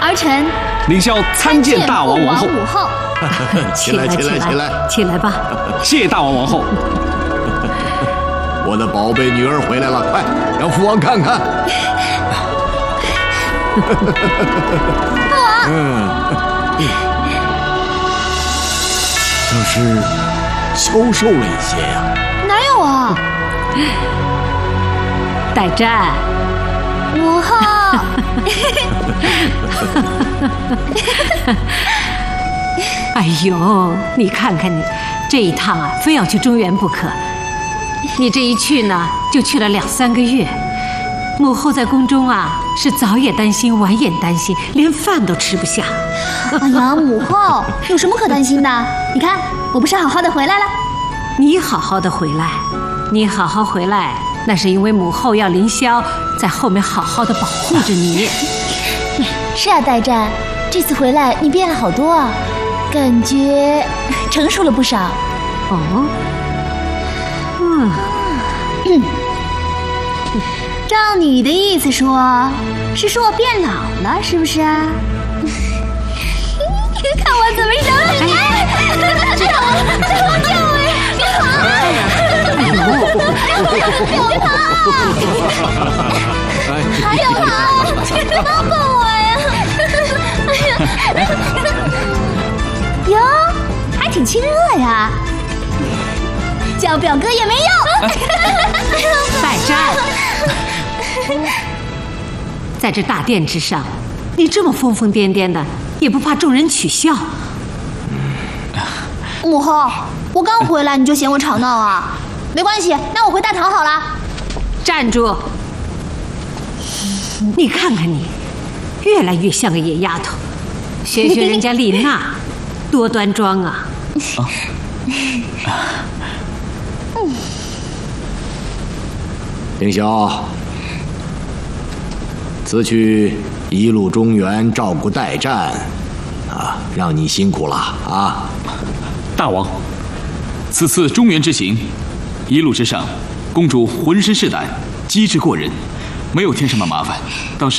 儿臣领校参见大王王后。 起来， 起来吧！ 谢大王王后。 我的宝贝女儿回来了，快让父王看看。 父王， 像是消瘦了一些呀。 哪有啊？ 代战， 母后。 哎呦，你看看你，这一趟啊，非要去中原不可。你这一去呢，就去了2、3个月。母后在宫中啊，是早也担心，晚也担心，连饭都吃不下。 哎呀，母后有什么可担心的？你看，我不是好好的回来了。 你好好的回来，你好好回来，那是因为母后要凌霄在后面好好的保护着你。 是啊，代战，这次回来你变了好多啊，感觉成熟了不少。 哦， 照你的意思说，是说我变老了，是不是啊？看我怎么收拾你！救我！救我！别跑！还有他，帮帮我呀！哟，还挺亲热呀。叫表哥也没用。 代战，在这大殿之上，你这么疯疯癫癫的，也不怕众人取笑？ 母后，我刚回来你就嫌我吵闹啊？没关系，那我回大唐好了。 站住！你看看你，越来越像个野丫头，学人家丽娜，多端庄啊！ 凌霄，此去一路中原照顾代战，让你辛苦了啊！ 大王，此次中原之行，一路之上，公主浑身是胆，机智过人，没有添什么麻烦，倒是。